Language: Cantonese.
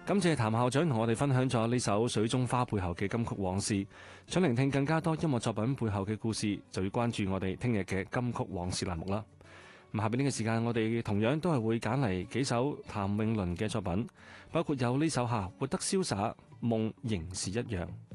感謝譚校長同我哋分享咗呢首《水中花》背後嘅金曲往事。想聆聽更加多音樂作品背後嘅故事，就要關注我哋聽日嘅金曲往事欄目啦。咁下邊呢個時間，我哋同樣都係會揀嚟幾首譚詠麟嘅作品，包括有呢首《活得瀟灑》，夢仍是一樣。